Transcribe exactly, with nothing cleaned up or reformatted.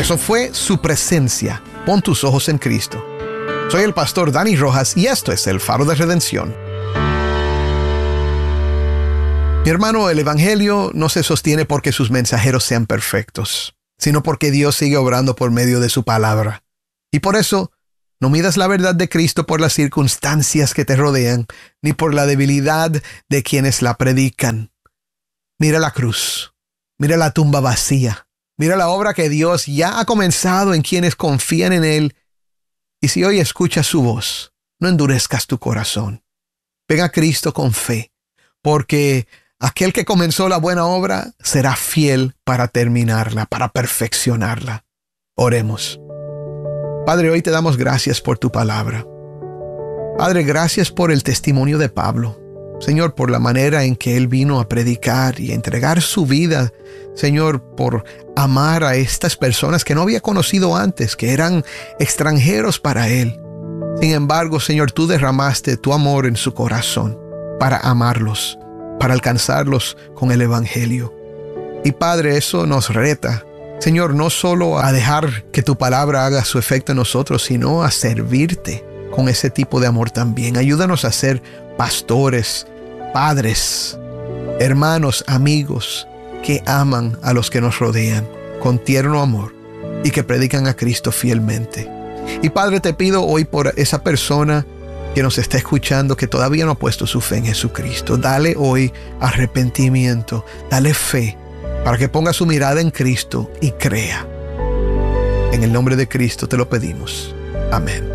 Eso fue su presencia. Pon tus ojos en Cristo. Soy el pastor Dani Rojas y esto es el Faro de Redención. Mi hermano, el Evangelio no se sostiene porque sus mensajeros sean perfectos, sino porque Dios sigue obrando por medio de su palabra. Y por eso, no midas la verdad de Cristo por las circunstancias que te rodean, ni por la debilidad de quienes la predican. Mira la cruz, mira la tumba vacía, mira la obra que Dios ya ha comenzado en quienes confían en Él. Y si hoy escuchas su voz, no endurezcas tu corazón. Ven a Cristo con fe, porque aquel que comenzó la buena obra será fiel para terminarla, para perfeccionarla. Oremos. Padre, hoy te damos gracias por tu palabra. Padre, gracias por el testimonio de Pablo. Señor, por la manera en que él vino a predicar y a entregar su vida, Señor, por amar a estas personas que no había conocido antes, que eran extranjeros para él. Sin embargo, Señor, tú derramaste tu amor en su corazón para amarlos, para alcanzarlos con el Evangelio. Y Padre, eso nos reta, Señor, no solo a dejar que tu palabra haga su efecto en nosotros, sino a servirte con ese tipo de amor también. Ayúdanos a ser pastores, padres, hermanos, amigos que aman a los que nos rodean con tierno amor y que predican a Cristo fielmente. Y Padre, te pido hoy por esa persona que nos está escuchando que todavía no ha puesto su fe en Jesucristo. Dale hoy arrepentimiento, dale fe para que ponga su mirada en Cristo y crea. En el nombre de Cristo te lo pedimos. Amén.